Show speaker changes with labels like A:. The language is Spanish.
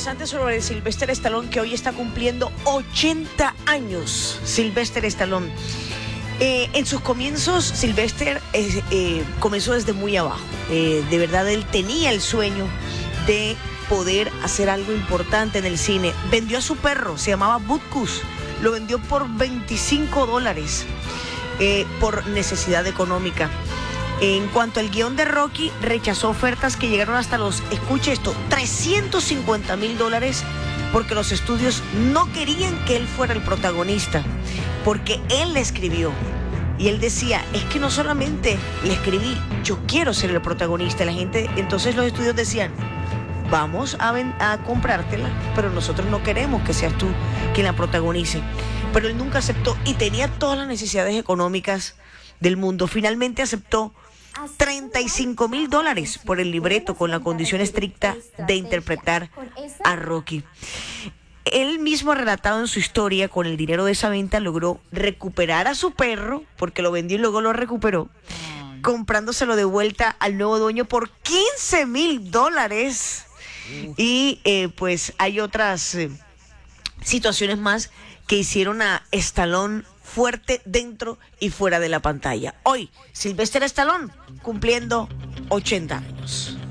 A: interesante sobre Sylvester Stallone, que hoy está cumpliendo 80 años. Sylvester Stallone. En sus comienzos, Sylvester comenzó desde muy abajo. De verdad, él tenía el sueño de poder hacer algo importante en el cine. Vendió a su perro, se llamaba Butkus. Lo vendió por $25 por necesidad económica. En cuanto al guión de Rocky, rechazó ofertas que llegaron hasta los, escuche esto, $350,000, porque los estudios no querían que él fuera el protagonista, porque él le escribió. Y él decía, es que no solamente le escribí, yo quiero ser el protagonista. La gente, entonces los estudios decían, vamos a comprártela, pero nosotros no queremos que seas tú quien la protagonice. Pero él nunca aceptó y tenía todas las necesidades económicas del mundo. Finalmente aceptó $35,000 por el libreto, con la condición estricta de interpretar a Rocky. Él mismo ha relatado en su historia, con el dinero de esa venta logró recuperar a su perro, porque lo vendió y luego lo recuperó, comprándoselo de vuelta al nuevo dueño por $15,000. Y pues hay otras situaciones más que hicieron a Stallone fuerte dentro y fuera de la pantalla. Hoy, Sylvester Stallone cumpliendo 80 años.